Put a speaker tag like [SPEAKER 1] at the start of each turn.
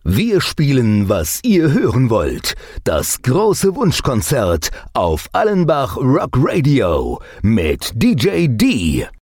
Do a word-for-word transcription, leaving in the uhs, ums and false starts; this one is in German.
[SPEAKER 1] Wir spielen, was ihr hören wollt. Das große Wunschkonzert auf Allenbach Rock Radio mit D J D.